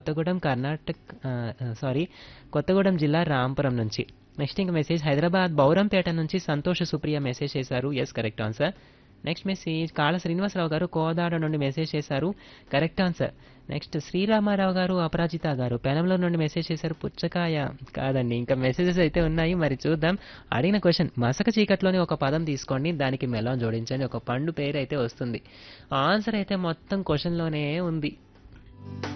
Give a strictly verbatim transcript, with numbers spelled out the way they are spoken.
కొత్తగూడెం కర్ణాటక్ ఆహ్, ఆహ్, సారీ కొత్తగూడెం జిల్లా రాంపురం నుంచి. నెక్స్ట్ ఇంక మెసేజ్ హైదరాబాద్ బౌరంపేట నుంచి సంతోష్ సుప్రియ మెసేజ్ చేశారు. Yes correct answer. Next message కాళ్ళ శ్రీనివాసరావు గారు కోదాడ నుండి మెసేజ్ చేశారు. Correct answer. నెక్స్ట్ శ్రీరామారావు గారు అపరాజిత గారు పెనంలో నుండి మెసేజ్ చేశారు. పుచ్చకాయ కాదండి. ఇంకా మెసేజెస్ అయితే ఉన్నాయి, మరి చూద్దాం. అడిగిన క్వశ్చన్ మసక చీకట్లోని ఒక పదం తీసుకోండి, దానికి మెలాన్ జోడించండి, ఒక పండు పేరు అయితే వస్తుంది. ఆన్సర్ అయితే మొత్తం క్వశ్చన్లోనే ఉంది.